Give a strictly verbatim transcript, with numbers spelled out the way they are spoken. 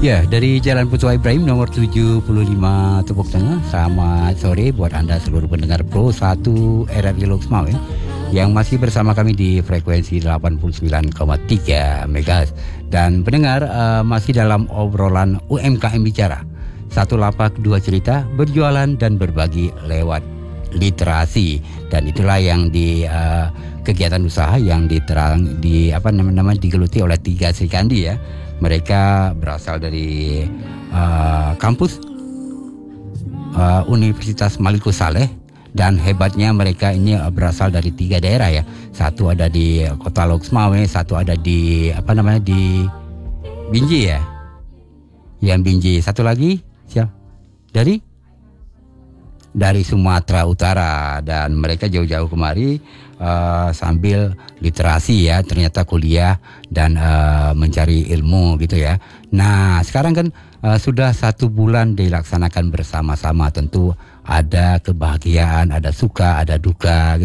Ya, dari Jalan Putua Ibrahim nomor tujuh puluh lima Tepuk Tengah. Selamat sore buat Anda seluruh pendengar Pro satu R R I Loksmawe yang masih bersama kami di frekuensi delapan puluh sembilan koma tiga megahertz. Dan pendengar uh, masih dalam obrolan U M K M Bicara. Satu lapak, dua cerita, berjualan dan berbagi lewat literasi. Dan itulah yang di uh, kegiatan usaha yang diterang di apa namanya digeluti oleh tiga Srikandi ya. Mereka berasal dari uh, kampus uh, Universitas Maliku Saleh, dan hebatnya mereka ini berasal dari tiga daerah ya. Satu ada di Kota Loksmawe, satu ada di apa namanya di Binjai ya. Yang Binjai, satu lagi siapa? Dari dari Sumatera Utara, dan mereka jauh-jauh kemari uh, sambil literasi ya, ternyata kuliah dan uh, mencari ilmu gitu ya. Nah sekarang kan uh, sudah satu bulan dilaksanakan bersama-sama, tentu ada kebahagiaan, ada suka, ada duka gitu.